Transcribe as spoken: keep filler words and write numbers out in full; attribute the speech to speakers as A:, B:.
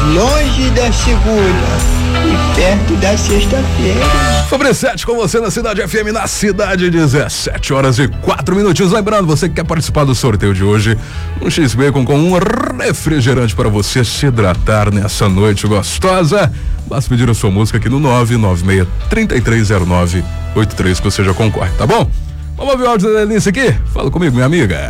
A: longe da segunda e perto da sexta-feira.
B: Sobre sete com você na Cidade F M, na cidade, dezessete horas e quatro minutinhos. Lembrando, você que quer participar do sorteio de hoje, um X-Bacon com um refrigerante para você se hidratar nessa noite gostosa. Basta pedir a sua música aqui no nove nove seis, três três zero nove, oito três que você já concorre, tá bom? Vamos ouvir o áudio da Delícia aqui? Fala comigo, minha amiga.